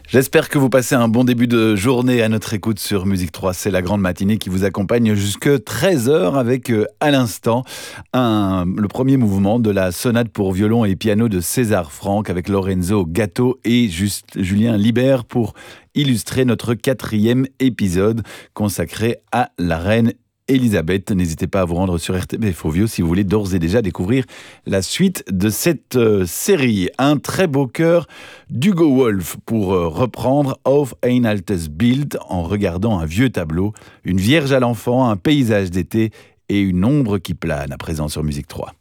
J'espère que vous passez un bon début de journée à notre écoute sur Musique 3. C'est la grande matinée qui vous accompagne jusque 13h avec à l'instant le premier mouvement de la sonate pour violon et piano de César Franck avec Lorenzo Gatto et Julien Libert pour illustrer notre 4e épisode consacré à la reine Elisabeth. N'hésitez pas à vous rendre sur RTBF Fovio si vous voulez d'ores et déjà découvrir la suite de cette série. Un très beau chœur d'Hugo Wolf pour reprendre Auf ein altes Bild en regardant un vieux tableau, une vierge à l'enfant, un paysage d'été et une ombre qui plane à présent sur Musique 3.